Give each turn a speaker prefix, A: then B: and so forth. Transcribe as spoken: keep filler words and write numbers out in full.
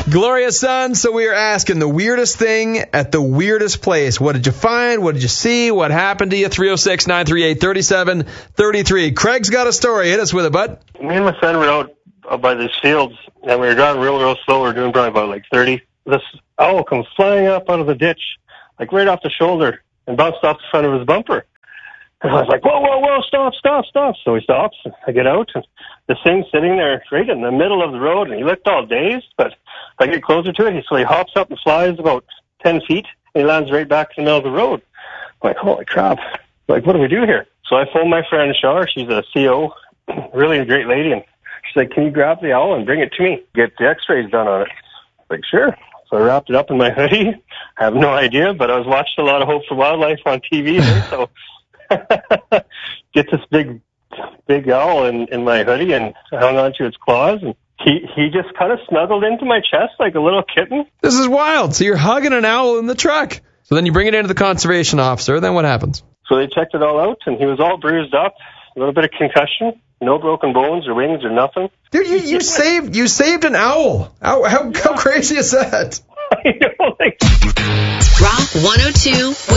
A: Gloria Sun, so we are asking the weirdest thing at the weirdest place. What did you find? What did you see? What happened to you? three oh six, nine three eight, three seven three three. Craig's got a story. Hit us with it, bud.
B: Me and my friend were out, out by these fields, and we were driving real, real slow. We were doing probably about like thirty. This owl comes flying up out of the ditch, like right off the shoulder, and bounced off the front of his bumper. And I was like, whoa, whoa, whoa, stop, stop, stop. So he stops, and I get out, and this thing's sitting there right in the middle of the road, and he looked all dazed, but I get closer to it, he, so he hops up and flies about ten feet, and he lands right back in the middle of the road. I'm like, holy crap. Like, what do we do here? So I phoned my friend Shar, she's a C O, really a great lady, and she's like, can you grab the owl and bring it to me? Get the x-rays done on it. I'm like, sure. So I wrapped it up in my hoodie. I have no idea, but I was watching a lot of Hope for Wildlife on T V there, so get this big, big owl in, in my hoodie, and I hung onto its claws, and he, he just kind of snuggled into my chest like a little kitten.
A: This is wild. So you're hugging an owl in the truck. So then you bring it into the conservation officer. Then what happens?
B: So they checked it all out, and he was all bruised up, a little bit of concussion, no broken bones or wings or nothing.
A: Dude, you, you saved you saved an owl. How how, how crazy is that?
B: I know, like...
C: Rock one oh two